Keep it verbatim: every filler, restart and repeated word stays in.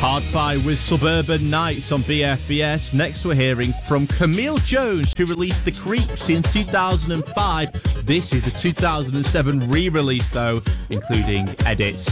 Hardfire with Suburban Nights on B F B S. Next we're hearing from Camille Jones, who released The Creeps in two thousand five. This is a two thousand seven re-release though, including edits.